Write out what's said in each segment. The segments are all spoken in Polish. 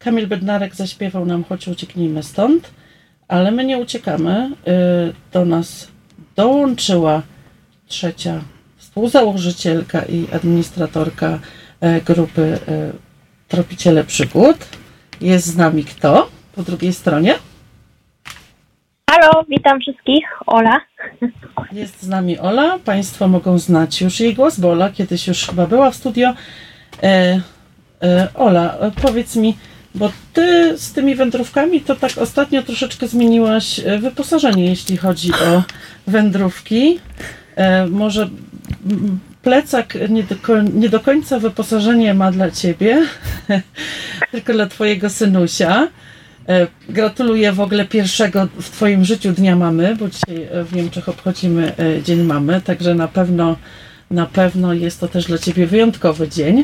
Kamil Bednarek zaśpiewał nam Choć ucieknijmy stąd, ale my nie uciekamy. Do nas dołączyła trzecia współzałożycielka i administratorka grupy Tropiciele Przygód. Jest z nami kto po drugiej stronie? Halo, witam wszystkich. Ola. Jest z nami Ola. Państwo mogą znać już jej głos, bo Ola kiedyś już chyba była w studio. Ola, powiedz mi, bo ty z tymi wędrówkami to tak ostatnio troszeczkę zmieniłaś wyposażenie, jeśli chodzi o wędrówki. Może plecak nie do końca wyposażenie ma dla ciebie, tylko dla twojego synusia. Gratuluję w ogóle pierwszego w twoim życiu Dnia Mamy, bo dzisiaj w Niemczech obchodzimy Dzień Mamy, także na pewno jest to też dla ciebie wyjątkowy dzień.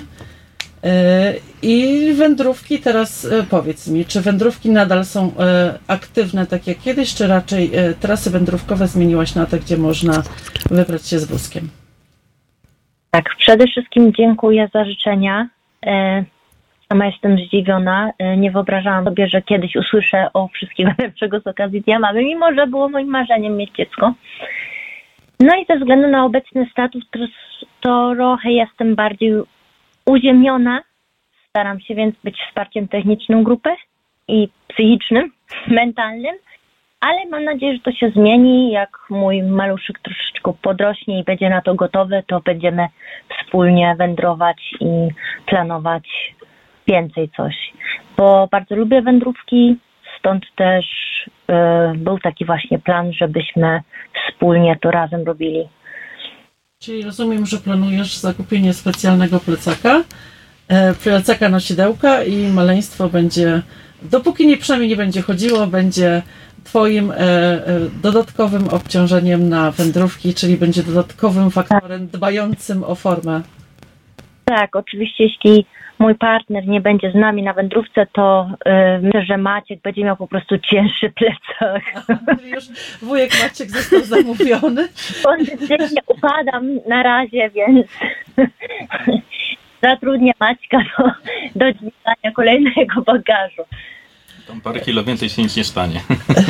I wędrówki teraz powiedz mi, czy wędrówki nadal są aktywne tak jak kiedyś, czy raczej trasy wędrówkowe zmieniłaś na te, gdzie można wybrać się z wózkiem? Tak, przede wszystkim dziękuję za życzenia. Sama jestem zdziwiona. Nie wyobrażałam sobie, że kiedyś usłyszę o wszystkiego najlepszego z okazji Dnia Mamy, mimo że było moim marzeniem mieć dziecko. No i ze względu na obecny status trochę jestem bardziej uziemiona. Staram się więc być wsparciem technicznym grupy i psychicznym, mentalnym, ale mam nadzieję, że to się zmieni. Jak mój maluszek troszeczkę podrośnie i będzie na to gotowy, to będziemy wspólnie wędrować i planować więcej coś. Bo bardzo lubię wędrówki, stąd też był taki właśnie plan, żebyśmy wspólnie to razem robili. Czyli rozumiem, że planujesz zakupienie specjalnego plecaka nosidełka i maleństwo będzie, dopóki przynajmniej nie będzie chodziło, będzie twoim dodatkowym obciążeniem na wędrówki, czyli będzie dodatkowym faktorem dbającym o formę. Tak, oczywiście jeśli mój partner nie będzie z nami na wędrówce, to myślę, że Maciek będzie miał po prostu cięższy plecak. Już wujek Maciek został zamówiony. Kondycyjnie upadam na razie, więc zatrudnię Maćka do dźwigania kolejnego bagażu. Tam parę kilo więcej się nic nie stanie.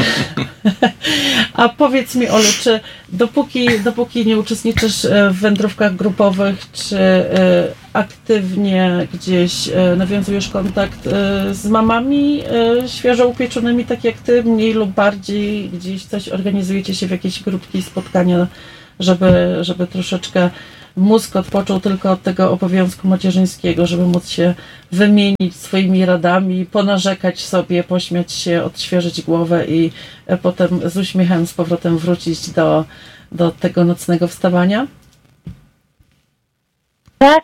A powiedz mi, Olu, czy dopóki nie uczestniczysz w wędrówkach grupowych, czy aktywnie gdzieś nawiązujesz kontakt z mamami świeżo upieczonymi, tak jak ty, mniej lub bardziej, gdzieś coś organizujecie się w jakieś grupki, spotkania, żeby troszeczkę mózg odpoczął tylko od tego obowiązku macierzyńskiego, żeby móc się wymienić swoimi radami, ponarzekać sobie, pośmiać się, odświeżyć głowę i potem z uśmiechem z powrotem wrócić do tego nocnego wstawania? Tak,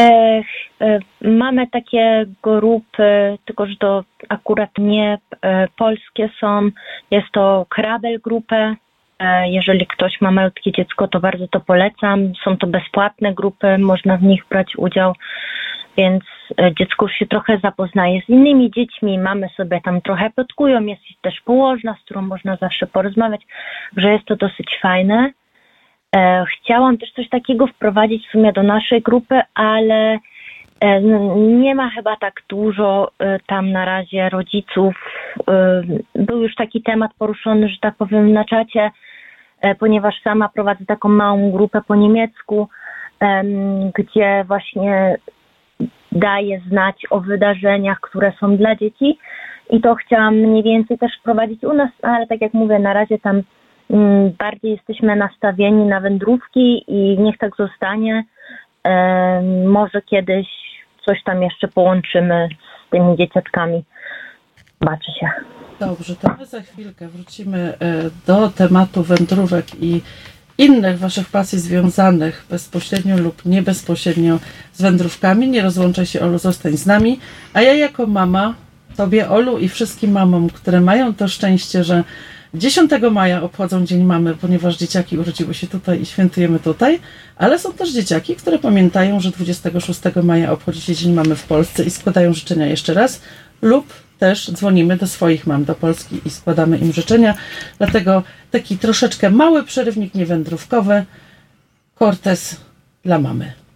mamy takie grupy, tylko że to akurat nie polskie są. Jest to Krabbel grupy. Jeżeli ktoś ma malutkie dziecko, to bardzo to polecam. Są to bezpłatne grupy, można w nich brać udział, więc dziecko już się trochę zapoznaje z innymi dziećmi. Mamy sobie tam trochę plotkują, jest też położna, z którą można zawsze porozmawiać, że jest to dosyć fajne. Chciałam też coś takiego wprowadzić w sumie do naszej grupy, ale nie ma chyba tak dużo tam na razie rodziców. Był już taki temat poruszony, że tak powiem, na czacie, ponieważ sama prowadzę taką małą grupę po niemiecku, gdzie właśnie daję znać o wydarzeniach, które są dla dzieci i to chciałam mniej więcej też wprowadzić u nas, ale tak jak mówię, na razie tam bardziej jesteśmy nastawieni na wędrówki i niech tak zostanie. Może kiedyś coś tam jeszcze połączymy z tymi dzieciaczkami. Zobaczy się. Dobrze, to my za chwilkę wrócimy do tematu wędrówek i innych waszych pasji związanych bezpośrednio lub nie bezpośrednio z wędrówkami. Nie rozłączaj się, Olu, zostań z nami. A ja jako mama, tobie, Olu, i wszystkim mamom, które mają to szczęście, że 10 maja obchodzą Dzień Mamy, ponieważ dzieciaki urodziły się tutaj i świętujemy tutaj, ale są też dzieciaki, które pamiętają, że 26 maja obchodzi się Dzień Mamy w Polsce i składają życzenia jeszcze raz, lub też dzwonimy do swoich mam do Polski i składamy im życzenia. Dlatego taki troszeczkę mały przerywnik niewędrówkowy, Cortez dla mamy.